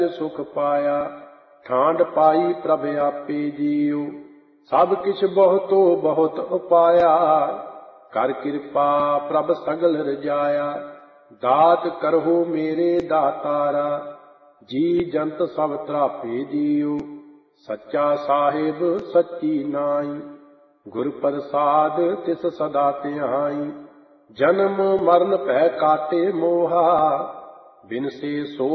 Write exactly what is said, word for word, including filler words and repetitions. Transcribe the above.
सुख पाया। ठांड पाई प्रभ आपे जियो, सब किछ बहुतो बहुत उपाया। कर कृपा प्रभ सगल रजाया, दात करहु मेरे दातारा। जी जंत सब त्रापे जियो, सच्चा साहिब सच्ची नाई। गुर प्रसाद तिस सदा तिहाई, जन्म मरण भय काटे मोहा। बिन से सो